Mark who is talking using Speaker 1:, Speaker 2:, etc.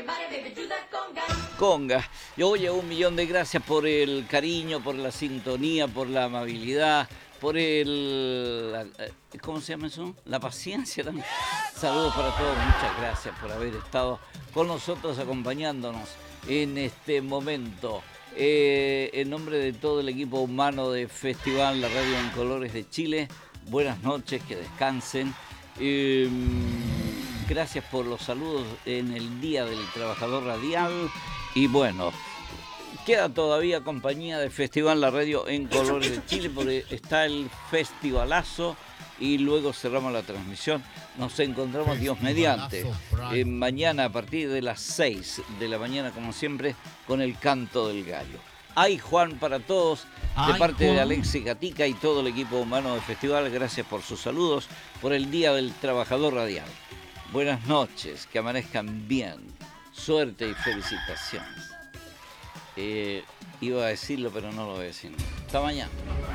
Speaker 1: Conga. Y oye, 1.000.000 de gracias por el cariño, por la sintonía, por la amabilidad, por ¿cómo se llama eso? La paciencia también. Saludos para todos, muchas gracias por haber estado con nosotros acompañándonos en este momento. En nombre de todo el equipo humano de Festival La Radio en Colores de Chile, buenas noches, que descansen. Gracias por los saludos en el Día del Trabajador Radial. Y bueno, queda todavía compañía de Festival La Radio en Colores de Chile, porque está el festivalazo y luego cerramos la transmisión. Nos encontramos, Dios mediante, mañana a partir de las 6 de la mañana, como siempre, con el Canto del Gallo. ¡Ay, Juan, para todos! De parte de Alexis Gatica y todo el equipo humano del festival, gracias por sus saludos, por el Día del Trabajador Radial. Buenas noches, que amanezcan bien, suerte y felicitaciones. Iba a decirlo, pero no lo voy a decir. Hasta mañana.